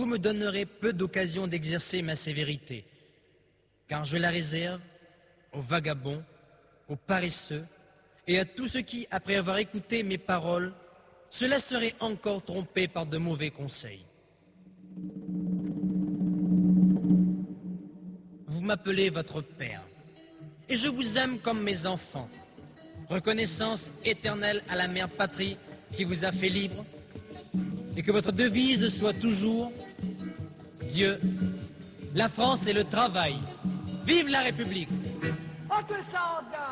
me donnerez peu d'occasion d'exercer ma sévérité, car je la réserve aux vagabonds, aux paresseux et à tous ceux qui, après avoir écouté mes paroles, se laisseraient encore tromper par de mauvais conseils. Vous m'appelez votre père, et je vous aime comme mes enfants. Reconnaissance éternelle à la mère patrie qui vous a fait libre, et que votre devise soit toujours Dieu, la France et le travail. Vive la République!